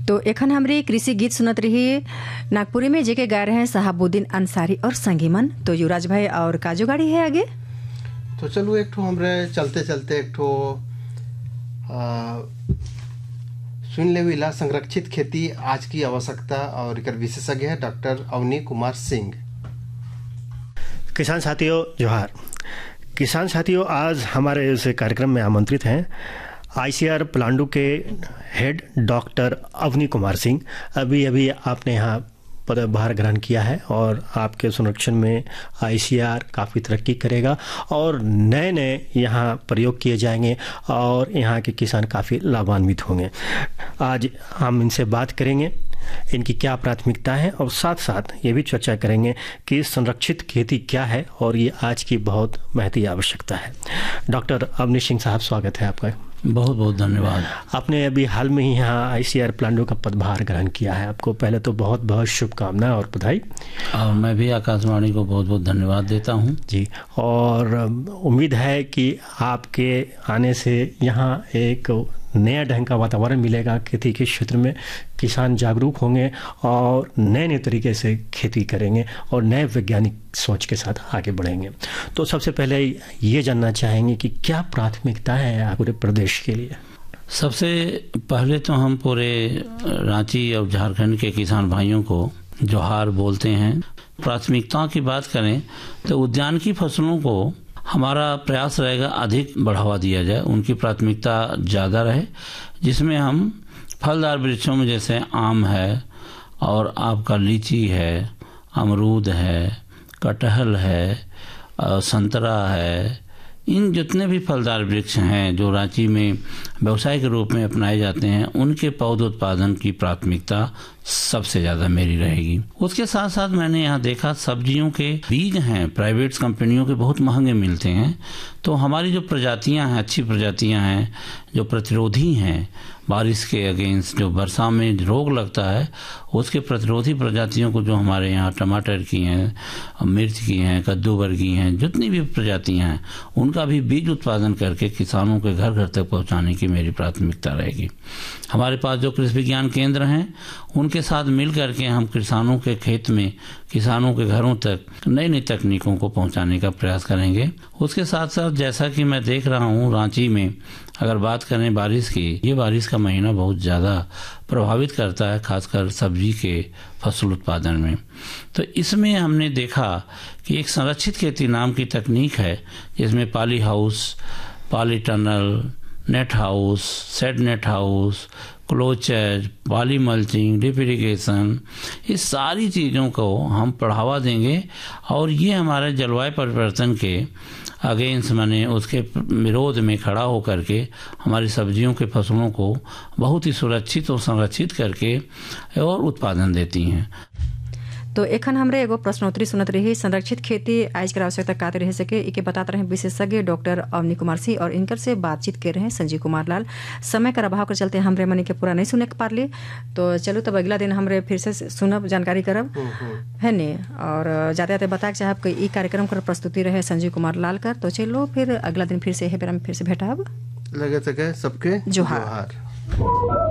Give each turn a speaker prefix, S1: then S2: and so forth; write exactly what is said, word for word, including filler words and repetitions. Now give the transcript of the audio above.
S1: तो एखन हमरे कृषि गीत सुनत रही नागपुरी में जेके गा रहे हैं शहाबुद्दीन अंसारी और संगीमन। तो युवराज भाई और काजू गाड़ी है आगे,
S2: तो चलो एक ठो हमरे चलते चलते एक ठो सुन ले विला संरक्षित खेती आज की आवश्यकता और एक विशेषज्ञ है डॉक्टर अवनी कुमार सिंह।
S3: किसान साथियों जोहार। किसान साथियों, आज हमारे इस कार्यक्रम में आमंत्रित हैं आईसीआर पलांडू के हेड डॉक्टर अवनी कुमार सिंह। अभी अभी आपने यहाँ पदभार ग्रहण किया है और आपके संरक्षण में आईसीआर काफ़ी तरक्की करेगा और नए नए यहाँ प्रयोग किए जाएंगे और यहाँ के किसान काफ़ी लाभान्वित होंगे। आज हम इनसे बात करेंगे, इनकी क्या प्राथमिकता है और साथ साथ ये भी चर्चा करेंगे कि संरक्षित खेती क्या है और ये आज की बहुत महती आवश्यकता है। डॉक्टर अवनी सिंह साहब, स्वागत है आपका।
S4: बहुत बहुत धन्यवाद।
S3: आपने अभी हाल में ही यहाँ आईसीआर पलांडू का पदभार ग्रहण किया है, आपको पहले तो बहुत बहुत शुभकामनाएं और बधाई।
S4: और मैं भी आकाशवाणी को बहुत बहुत धन्यवाद देता हूँ
S3: जी। और उम्मीद है कि आपके आने से यहाँ एक नया ढंग का वातावरण मिलेगा, खेती के क्षेत्र में किसान जागरूक होंगे और नए नए तरीके से खेती करेंगे और नए वैज्ञानिक सोच के साथ आगे बढ़ेंगे। तो सबसे पहले ये जानना चाहेंगे कि क्या प्राथमिकता है पूरे प्रदेश के लिए?
S4: सबसे पहले तो हम पूरे रांची और झारखंड के किसान भाइयों को जोहार बोलते हैं। प्राथमिकताओं की बात करें तो उद्यान की फसलों को हमारा प्रयास रहेगा अधिक बढ़ावा दिया जाए, उनकी प्राथमिकता ज़्यादा रहे, जिसमें हम फलदार वृक्षों में जैसे आम है और आपका लीची है, अमरूद है, कटहल है, संतरा है, इन जितने भी फलदार वृक्ष हैं जो रांची में व्यवसाय के रूप में अपनाए जाते हैं, उनके पौध उत्पादन की प्राथमिकता सबसे ज़्यादा मेरी रहेगी। उसके साथ साथ मैंने यहाँ देखा सब्जियों के बीज हैं प्राइवेट कंपनियों के बहुत महंगे मिलते हैं, तो हमारी जो प्रजातियाँ हैं, अच्छी प्रजातियाँ हैं जो प्रतिरोधी हैं बारिश के अगेंस्ट, जो वर्षा में रोग लगता है उसके प्रतिरोधी प्रजातियों को जो हमारे यहाँ टमाटर की हैं, मिर्च की हैं, कद्दू वर्गी हैं, जितनी भी प्रजातियाँ हैं उनका भी बीज उत्पादन करके किसानों के घर घर तक पहुँचाने की मेरी प्राथमिकता रहेगी। हमारे पास जो कृषि विज्ञान केंद्र हैं उनके साथ मिल करके हम किसानों के खेत में, किसानों के घरों तक नई नई तकनीकों को पहुंचाने का प्रयास करेंगे। उसके साथ साथ जैसा कि मैं देख रहा हूं रांची में, अगर बात करें बारिश की, ये बारिश का महीना बहुत ज़्यादा प्रभावित करता है खासकर सब्जी के फसल उत्पादन में। तो इसमें हमने देखा कि एक संरक्षित खेती नाम की तकनीक है जिसमें poly house, poly tunnel, net house, said net house, क्लोचर, poly mulching, drip irrigation, इस सारी चीज़ों को हम बढ़ावा देंगे और ये हमारे जलवायु परिवर्तन के अगेंस्ट माने उसके विरोध में खड़ा होकर के हमारी सब्जियों के फसलों को बहुत ही सुरक्षित और संरक्षित करके और उत्पादन देती हैं।
S1: तो एखन हमरे एगो प्रश्नोत्तरी सुनत रही संरक्षित खेती आज कर आवश्यकता का रह सके, इके बताते रहे विशेषज्ञ डॉक्टर अवनी कुमार सिंह और इनकर से बातचीत कर रहे हैं संजीव कुमार लाल। समय का अभाव के चलते हमरे मनी के पूरा नहीं सुने के पार ली, तो चलो तब अगला दिन हमरे फिर से सुनब, जानकारी करब है ने। और जाते जाते बता चाहे कि ई कार्यक्रम कर प्रस्तुति रहे संजीव कुमार लाल कर। तो चलो फिर अगला दिन फिर से फिर से भेटाब।
S2: लगे तक सबके
S1: जोहार।